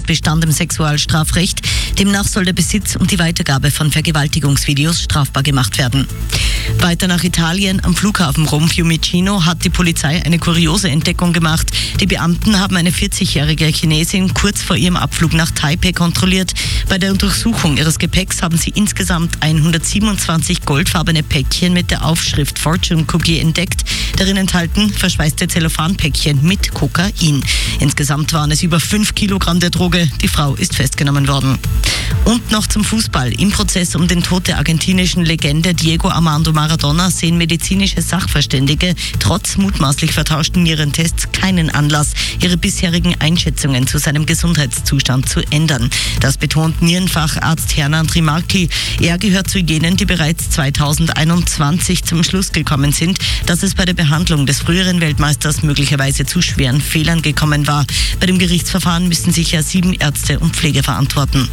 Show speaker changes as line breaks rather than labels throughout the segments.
Tatbestand im Sexualstrafrecht. Demnach soll der Besitz und die Weitergabe von Vergewaltigungsvideos strafbar gemacht werden. Weiter nach Italien. Am Flughafen Rom Fiumicino hat die Polizei eine kuriose Entdeckung gemacht. Die Beamten haben eine 40-jährige Chinesin kurz vor ihrem Abflug nach Taipei kontrolliert. Bei der Untersuchung ihres Gepäcks haben sie insgesamt 127 goldfarbene Päckchen mit der Aufschrift Fortune Cookie entdeckt. Darin enthalten verschweißte Zellophanpäckchen mit Kokain. Insgesamt waren es über 5 Kilogramm der Droge. Die Frau ist festgenommen worden. Und noch zum Fußball. Im Prozess um den Tod der argentinischen Legende Diego Armando Maradona sehen medizinische Sachverständige trotz mutmaßlich vertauschten Nierentests keinen Anlass, ihre bisherigen Einschätzungen zu seinem Gesundheitszustand zu ändern. Das betont Nierenfacharzt Hernan Trimarchi. Er gehört zu jenen, die bereits 2021 zum Schluss gekommen sind, dass es bei der Behandlung des früheren Weltmeisters möglicherweise zu schweren Fehlern gekommen war. Bei dem Gerichtsverfahren müssen sich ja 7 Ärzte und Pfleger verantworten.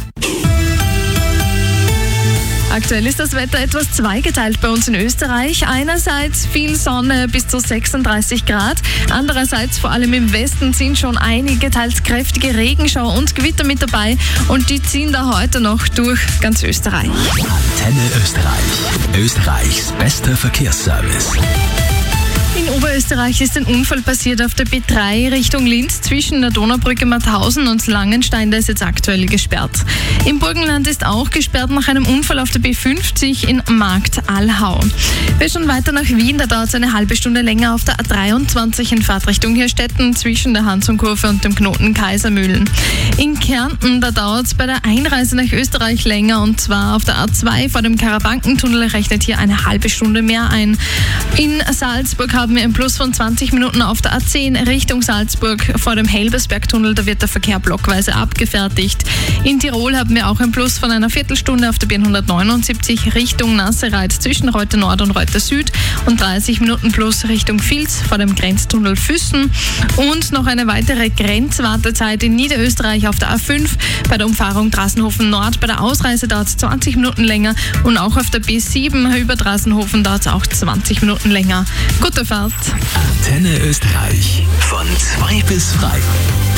Aktuell ist das Wetter etwas zweigeteilt bei uns in Österreich. Einerseits viel Sonne bis zu 36 Grad. Andererseits, vor allem im Westen, sind schon einige teils kräftige Regenschauer und Gewitter mit dabei. Und die ziehen da heute noch durch ganz Österreich.
Antenne Österreich. Österreichs bester Verkehrsservice.
In Oberösterreich ist ein Unfall passiert auf der B3 Richtung Linz zwischen der Donaubrücke Mauthausen und Langenstein. Der ist jetzt aktuell gesperrt. Im Burgenland ist auch gesperrt nach einem Unfall auf der B50 in Markt-Allhau. Wer schon weiter nach Wien, da dauert es eine halbe Stunde länger auf der A23 in Fahrtrichtung Hirstetten zwischen der Hansonkurve und dem Knoten Kaisermühlen. In Kärnten, da dauert es bei der Einreise nach Österreich länger, und zwar auf der A2 vor dem Karabankentunnel rechnet hier eine halbe Stunde mehr ein. In Salzburg haben wir einen Plus von 20 Minuten auf der A10 Richtung Salzburg vor dem Helbersbergtunnel. Da wird der Verkehr blockweise abgefertigt. In Tirol haben wir auch einen Plus von einer Viertelstunde auf der B179 Richtung Nassereit zwischen Reuter Nord und Reuter Süd und 30 Minuten Plus Richtung Vils vor dem Grenztunnel Füssen. Und noch eine weitere Grenzwartezeit in Niederösterreich auf der A5 bei der Umfahrung Drassenhofen Nord. Bei der Ausreise dauert es 20 Minuten länger und auch auf der B7 über Drassenhofen dauert es auch 20 Minuten länger. Gute Fahrt.
Antenne Österreich. Von 2 bis 3.